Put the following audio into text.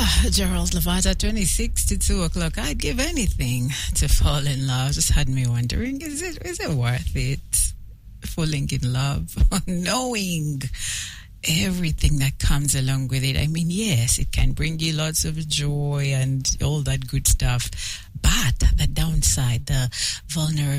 Gerald Levata, 26 to 2 o'clock. I'd give anything to fall in love. Just had me wondering, is it worth it? Falling in love, knowing everything that comes along with it. I mean, yes, it can bring you lots of joy and all that good stuff, but the downside, the vulnerability,